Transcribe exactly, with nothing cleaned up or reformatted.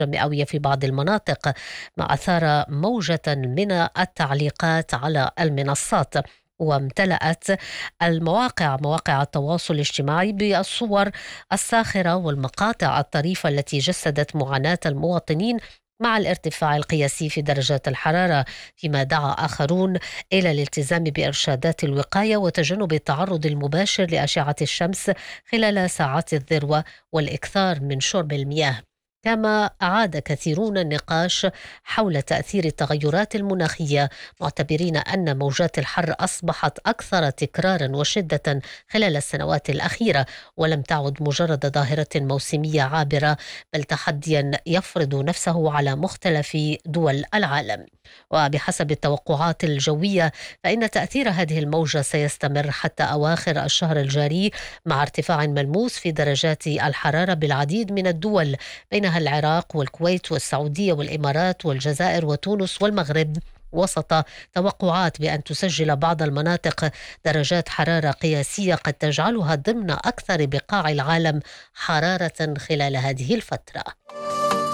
مئوية في بعض المناطق، ما أثار موجة من التعليقات على المنصات. وامتلأت المواقع مواقع التواصل الاجتماعي بالصور الساخرة والمقاطع الطريفة التي جسدت معاناة المواطنين مع الارتفاع القياسي في درجات الحرارة، فيما دعا آخرون إلى الالتزام بإرشادات الوقاية وتجنب التعرض المباشر لأشعة الشمس خلال ساعات الذروة والإكثار من شرب المياه. كما أعاد كثيرون النقاش حول تأثير التغيرات المناخية، معتبرين أن موجات الحر أصبحت أكثر تكرارا وشدة خلال السنوات الأخيرة، ولم تعد مجرد ظاهرة موسمية عابرة، بل تحديا يفرض نفسه على مختلف دول العالم. وبحسب التوقعات الجوية فإن تأثير هذه الموجة سيستمر حتى أواخر الشهر الجاري، مع ارتفاع ملموس في درجات الحرارة بالعديد من الدول، بينها العراق والكويت والسعودية والإمارات والجزائر وتونس والمغرب، وسط توقعات بأن تسجل بعض المناطق درجات حرارة قياسية قد تجعلها ضمن أكثر بقاع العالم حرارة خلال هذه الفترة.